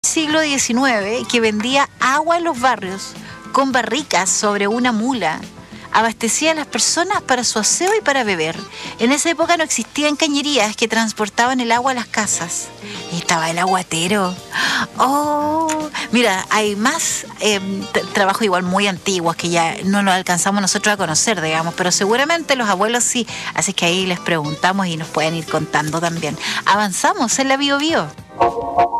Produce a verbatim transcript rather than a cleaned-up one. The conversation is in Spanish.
Siglo diecinueve, que vendía agua en los barrios con barricas sobre una mula. Abastecía a las personas para su aseo y para beber. En esa época no existían cañerías que transportaban el agua a las casas. Y estaba el aguatero. Oh, mira, hay más eh, trabajos igual muy antiguos que ya no los alcanzamos nosotros a conocer, digamos, pero seguramente los abuelos sí. Así que ahí les preguntamos y nos pueden ir contando también. Avanzamos en la Bio Bio.